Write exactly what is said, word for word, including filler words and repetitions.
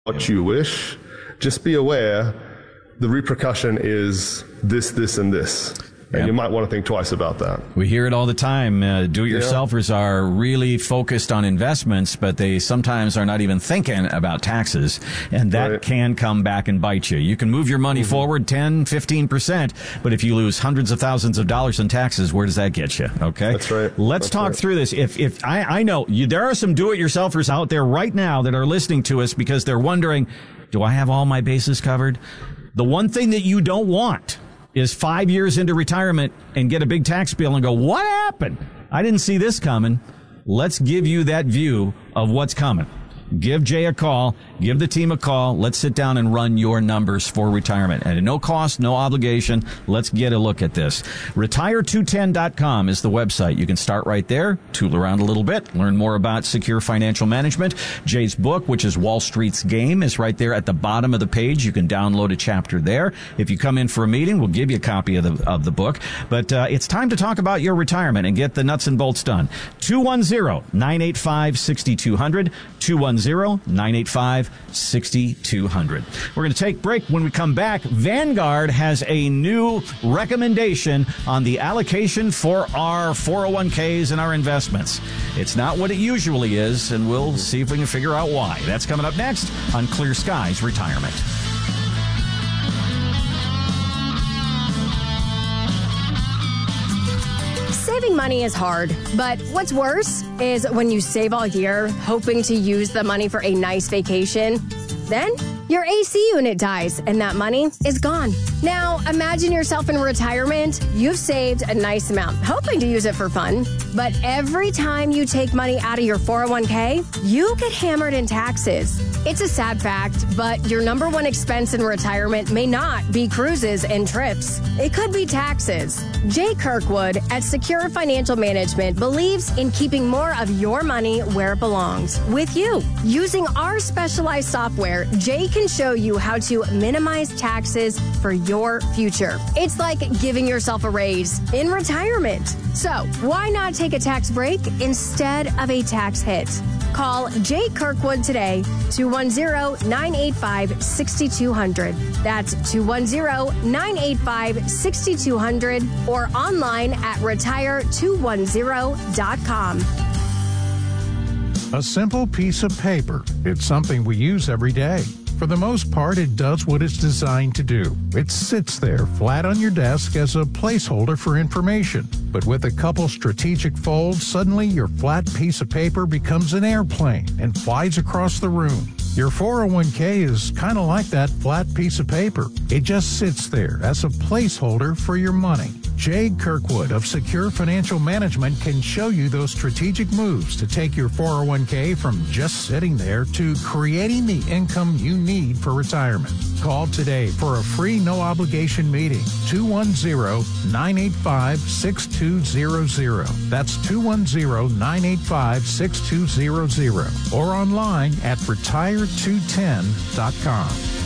what you wish, just be aware the repercussion is this, this, and this. And yep. you might want to think twice about that. We hear it all the time. Uh, do-it-yourselfers yeah. are really focused on investments, but they sometimes are not even thinking about taxes. And that right. can come back and bite you. You can move your money mm-hmm. forward ten, fifteen percent, but if you lose hundreds of thousands of dollars in taxes, where does that get you? Okay? That's right. Let's That's talk right. through this. If if I, I know you, there are some do-it-yourselfers out there right now that are listening to us because they're wondering, do I have all my bases covered? The one thing that you don't want is five years into retirement and get a big tax bill and go, what happened? I didn't see this coming. Let's give you that view of what's coming. Give Jay a call. Give the team a call. Let's sit down and run your numbers for retirement. And at no cost, no obligation, let's get a look at this. retire two ten dot com is the website. You can start right there, tool around a little bit, learn more about secure financial management. Jay's book, which is Wall Street's Game, is right there at the bottom of the page. You can download a chapter there. If you come in for a meeting, we'll give you a copy of the of the book. But uh, it's time to talk about your retirement and get the nuts and bolts done. two one zero, nine eight five, six two zero zero, two one zero, nine eight five, six two zero zero. We're going to take a break. When we come back, Vanguard has a new recommendation on the allocation for our four oh one k's and our investments. It's not what it usually is, and we'll see if we can figure out why. That's coming up next on Clear Skies Retirement. Saving money is hard, but what's worse is when you save all year hoping to use the money for a nice vacation, then your A C unit dies and that money is gone. Now, imagine yourself in retirement. You've saved a nice amount, hoping to use it for fun, but every time you take money out of your four oh one k, you get hammered in taxes. It's a sad fact, but your number one expense in retirement may not be cruises and trips. It could be taxes. Jay Kirkwood at Secure Financial Management believes in keeping more of your money where it belongs, with you. Using our specialized software, Jay can show you how to minimize taxes for your future. It's like giving yourself a raise in retirement. So why not take a tax break instead of a tax hit? Call Jay Kirkwood today, two one zero, nine eight five, six two zero zero. That's two one zero, nine eight five, six two zero zero or online at retire two one zero dot com. A simple piece of paper. It's something we use every day. For the most part, it does what it's designed to do. It sits there flat on your desk as a placeholder for information. But with a couple strategic folds, suddenly your flat piece of paper becomes an airplane and flies across the room. Your four oh one k is kind of like that flat piece of paper. It just sits there as a placeholder for your money. Jay Kirkwood of Secure Financial Management can show you those strategic moves to take your four oh one k from just sitting there to creating the income you need for retirement. Call today for a free no-obligation meeting, two one zero, nine eight five, six two zero zero. That's two one zero, nine eight five, six two zero zero. Or online at retire two ten dot com.